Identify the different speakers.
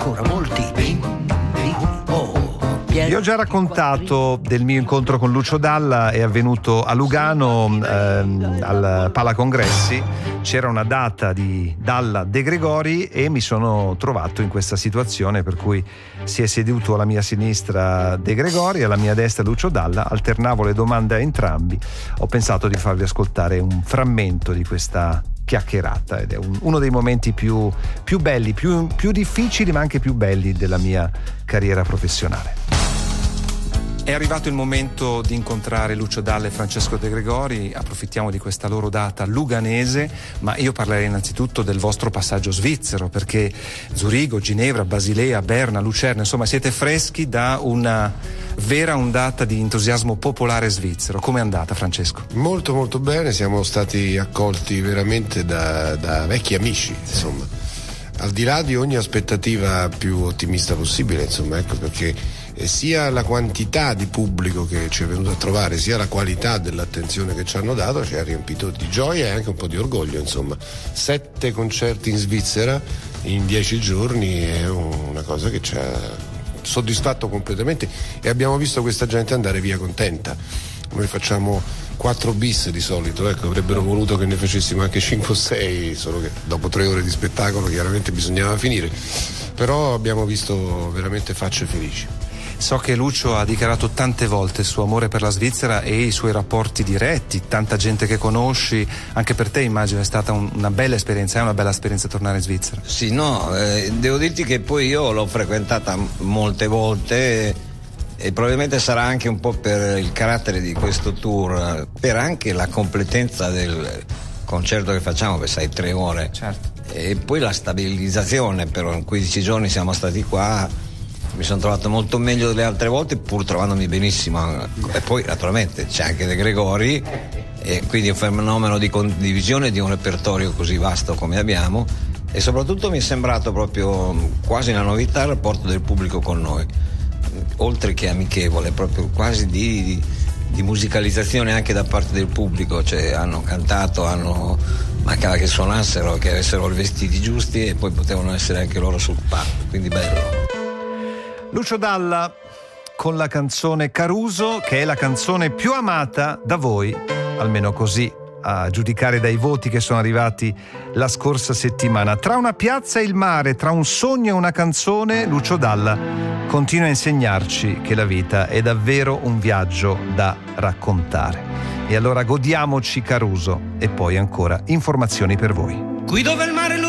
Speaker 1: ancora molti bimbi. Oh,
Speaker 2: Vi ho già raccontato del mio incontro con Lucio Dalla, è avvenuto a Lugano al Palacongressi. C'era una data di Dalla De Gregori e mi sono trovato in questa situazione per cui si è seduto alla mia sinistra De Gregori, alla mia destra Lucio Dalla, alternavo le domande a entrambi. Ho pensato di farvi ascoltare un frammento di questa chiacchierata ed è uno dei momenti più belli, più difficili ma anche più belli della mia carriera professionale. È arrivato il momento di incontrare Lucio Dalla e Francesco De Gregori. Approfittiamo di questa loro data luganese, ma io parlerei innanzitutto del vostro passaggio svizzero, perché Zurigo, Ginevra, Basilea, Berna, Lucerna, insomma siete freschi da una vera ondata di entusiasmo popolare svizzero. Com'è andata, Francesco?
Speaker 3: Molto molto bene, siamo stati accolti veramente da vecchi amici, insomma, al di là di ogni aspettativa più ottimista possibile, insomma, ecco, perché sia la quantità di pubblico che ci è venuto a trovare, sia la qualità dell'attenzione che ci hanno dato ci ha riempito di gioia e anche un po' di orgoglio, insomma. 7 concerti in Svizzera in 10 giorni è una cosa che ci ha soddisfatto completamente e abbiamo visto questa gente andare via contenta. Noi facciamo 4 bis di solito, ecco, avrebbero voluto che ne facessimo anche 5 o 6, solo che dopo 3 ore di spettacolo chiaramente bisognava finire, però abbiamo visto veramente facce felici.
Speaker 2: So che Lucio ha dichiarato tante volte il suo amore per la Svizzera e i suoi rapporti diretti, tanta gente che conosci, anche per te immagino è stata una bella esperienza, è una bella esperienza tornare in Svizzera.
Speaker 4: Sì, no, devo dirti che poi io l'ho frequentata molte volte e probabilmente sarà anche un po' per il carattere di questo tour, per anche la completezza del concerto che facciamo, che sai, 3 ore.
Speaker 2: Certo.
Speaker 4: E poi la stabilizzazione, però in 15 giorni siamo stati qua. Mi sono trovato molto meglio delle altre volte, pur trovandomi benissimo. E poi naturalmente c'è anche De Gregori, e quindi è un fenomeno di condivisione di un repertorio così vasto come abbiamo, e soprattutto mi è sembrato proprio quasi una novità il rapporto del pubblico con noi, oltre che amichevole, proprio quasi di musicalizzazione anche da parte del pubblico, cioè hanno cantato, mancava che suonassero, che avessero i vestiti giusti e poi potevano essere anche loro sul palco, quindi bello.
Speaker 2: Lucio Dalla con la canzone Caruso, che è la canzone più amata da voi, almeno così a giudicare dai voti che sono arrivati la scorsa settimana. Tra una piazza e il mare, tra un sogno e una canzone, Lucio Dalla continua a insegnarci che la vita è davvero un viaggio da raccontare. E allora godiamoci Caruso e poi ancora informazioni per voi.
Speaker 1: Qui dove il mare